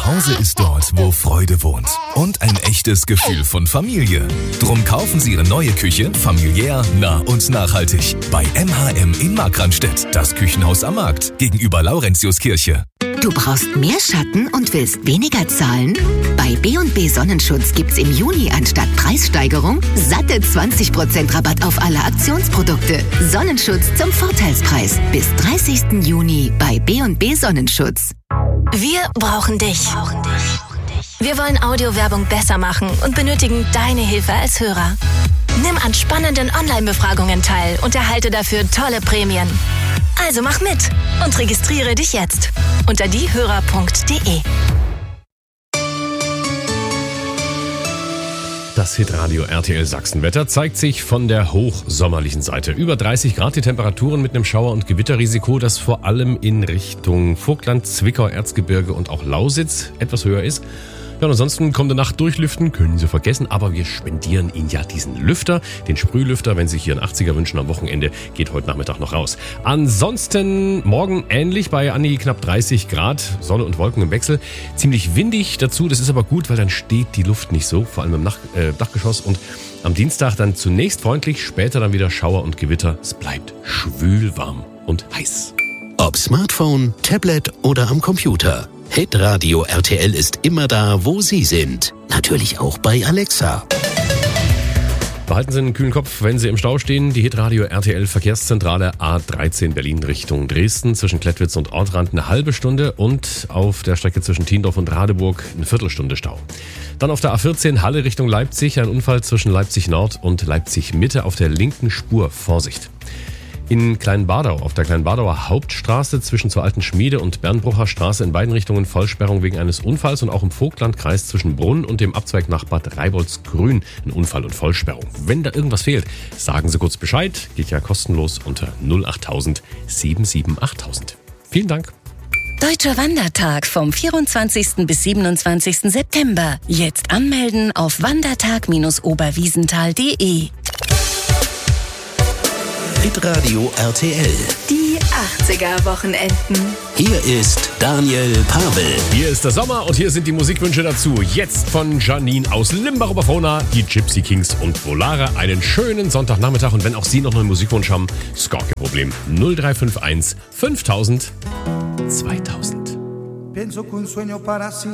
Zuhause ist dort, wo Freude wohnt. Und ein echtes Gefühl von Familie. Drum kaufen Sie Ihre neue Küche familiär, nah und nachhaltig. Bei MHM in Markranstädt. Das Küchenhaus am Markt. Gegenüber Laurentiuskirche. Du brauchst mehr Schatten und willst weniger zahlen? Bei B&B Sonnenschutz gibt's im Juni anstatt Preissteigerung satte 20% Rabatt auf alle Aktionsprodukte. Sonnenschutz zum Vorteilspreis. Bis 30. Juni bei B&B Sonnenschutz. Wir brauchen dich. Wir wollen Audiowerbung besser machen und benötigen deine Hilfe als Hörer. Nimm an spannenden Online-Befragungen teil und erhalte dafür tolle Prämien. Also mach mit und registriere dich jetzt unter diehörer.de. Das Hitradio RTL Sachsenwetter zeigt sich von der hochsommerlichen Seite. Über 30 Grad die Temperaturen mit einem Schauer- und Gewitterrisiko, das vor allem in Richtung Vogtland, Zwickau, Erzgebirge und auch Lausitz etwas höher ist. Ja, und ansonsten kommende Nacht durchlüften können Sie vergessen, aber wir spendieren Ihnen ja diesen Lüfter, den Sprühlüfter, wenn Sie hier einen 80er wünschen am Wochenende, geht heute Nachmittag noch raus. Ansonsten morgen ähnlich bei Anni knapp 30 Grad, Sonne und Wolken im Wechsel. Ziemlich windig dazu, das ist aber gut, weil dann steht die Luft nicht so, vor allem im Dachgeschoss. Und am Dienstag dann zunächst freundlich, später dann wieder Schauer und Gewitter. Es bleibt schwül warm und heiß. Ob Smartphone, Tablet oder am Computer. Hitradio RTL ist immer da, wo Sie sind. Natürlich auch bei Alexa. Behalten Sie einen kühlen Kopf, wenn Sie im Stau stehen. Die Hitradio RTL Verkehrszentrale A13 Berlin Richtung Dresden zwischen Klettwitz und Ortrand eine halbe Stunde und auf der Strecke zwischen Tiendorf und Radeburg eine Viertelstunde Stau. Dann auf der A14 Halle Richtung Leipzig ein Unfall zwischen Leipzig Nord und Leipzig Mitte auf der linken Spur. Vorsicht. In Kleinbadau, auf der Kleinbadauer Hauptstraße zwischen zur Alten Schmiede und Bernbrucher Straße in beiden Richtungen Vollsperrung wegen eines Unfalls und auch im Vogtlandkreis zwischen Brunn und dem Abzweig nach Bad Reiboldsgrün ein Unfall und Vollsperrung. Wenn da irgendwas fehlt, sagen Sie kurz Bescheid, geht ja kostenlos unter 08000 77 8000. Vielen Dank. Deutscher Wandertag vom 24. bis 27. September. Jetzt anmelden auf wandertag-oberwiesenthal.de. Hitradio RTL. Die 80er-Wochenenden. Hier ist Daniel Pavel. Hier ist der Sommer und hier sind die Musikwünsche dazu. Jetzt von Janine aus Limbach-Oberfrohna, die Gypsy Kings und Volare. Einen schönen Sonntagnachmittag und wenn auch Sie noch einen Musikwunsch haben, ist gar kein Problem. 0351 5000 2000.